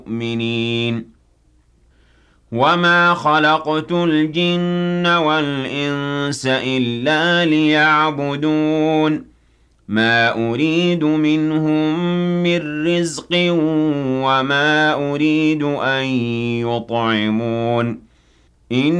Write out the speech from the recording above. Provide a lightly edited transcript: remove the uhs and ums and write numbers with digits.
مؤمنين وما خلقت الجن والإنس إلا ليعبدون ما أريد منهم من رزق وما أريد أن يطعمون